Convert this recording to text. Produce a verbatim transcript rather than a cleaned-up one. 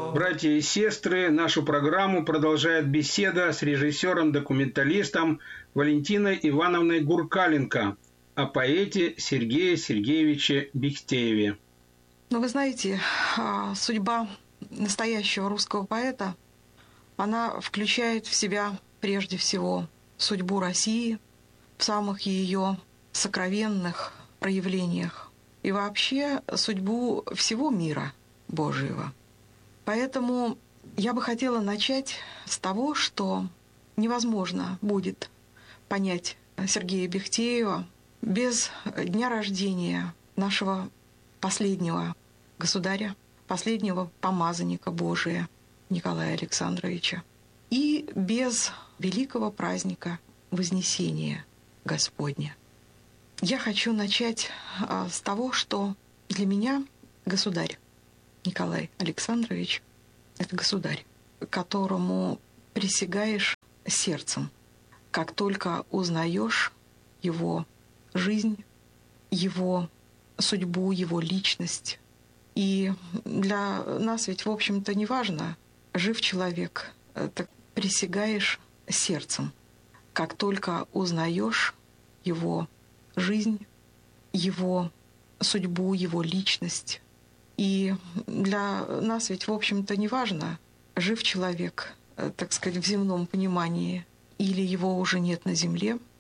Братья и сестры, нашу программу продолжает беседа с режиссером-документалистом Валентиной Ивановной Гуркаленко о поэте Сергее Сергеевиче Бехтееве. Ну, вы знаете, судьба настоящего русского поэта, она включает в себя прежде всего судьбу России в самых ее сокровенных проявлениях и вообще судьбу всего мира Божьего. Поэтому я бы хотела начать с того, что невозможно будет понять Сергея Бехтеева без дня рождения нашего последнего государя, последнего помазанника Божия Николая Александровича, и без великого праздника Вознесения Господня. Я хочу начать с того, что для меня государь Николай Александрович — это государь, которому присягаешь сердцем, как только узнаешь его жизнь, его судьбу, его личность. И для нас ведь, в общем-то, не важно, жив человек, так присягаешь сердцем, как только узнаешь его жизнь, его судьбу, его личность. И для нас ведь, в общем-то, не важно, жив человек, так сказать, в земном понимании, или его уже нет на земле.